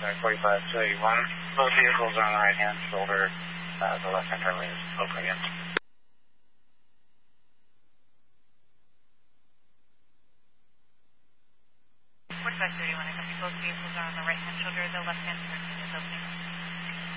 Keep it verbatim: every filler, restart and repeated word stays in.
forty-five two eighty-one. Both vehicles are on the right-hand shoulder. Uh, the left-hand turn lane is open again. forty-five thirty-one, I copy. Both vehicles are on the right-hand shoulder. The left-hand turn lane is open.